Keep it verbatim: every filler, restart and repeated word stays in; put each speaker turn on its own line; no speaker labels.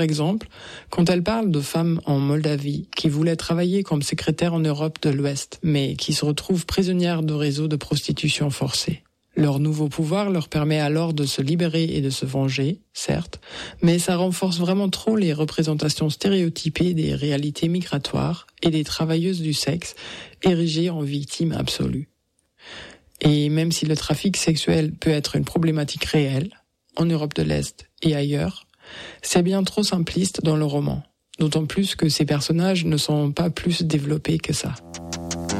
exemple, quand elle parle de femmes en Moldavie qui voulaient travailler comme secrétaires en Europe de l'Ouest, mais qui se retrouvent prisonnières de réseaux de prostitution forcée. Leur nouveau pouvoir leur permet alors de se libérer et de se venger, certes, mais ça renforce vraiment trop les représentations stéréotypées des réalités migratoires et des travailleuses du sexe érigées en victimes absolues. Et même si le trafic sexuel peut être une problématique réelle, en Europe de l'Est et ailleurs, c'est bien trop simpliste dans le roman, d'autant plus que ces personnages ne sont pas plus développés que ça.